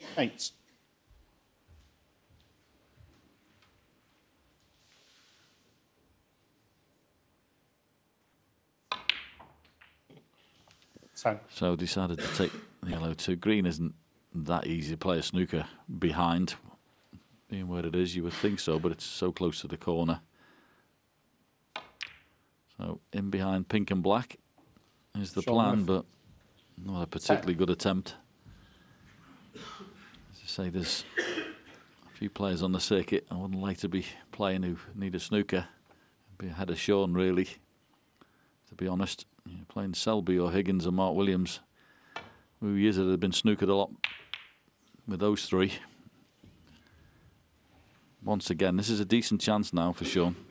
8. So decided to take the yellow 2. Green isn't that easy to play a snooker behind. Being where it is, you would think so, but it's so close to the corner. So in behind pink and black is the plan, but not a particularly good attempt. As I say, there's a few players on the circuit I wouldn't like to be playing who need a snooker. Be ahead of Sean, really, to be honest. You're playing Selby or Higgins or Mark Williams, who years that have been snookered a lot with those three. Once again, this is a decent chance now for Sean.